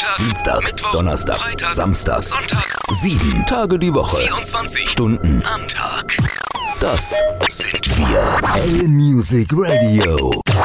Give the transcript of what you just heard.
Montag, Dienstag, Mittwoch, Donnerstag, Freitag, Samstag, Sonntag, 7 Tage die Woche, 24 Stunden am Tag. Das Sind wir L-Music Radio.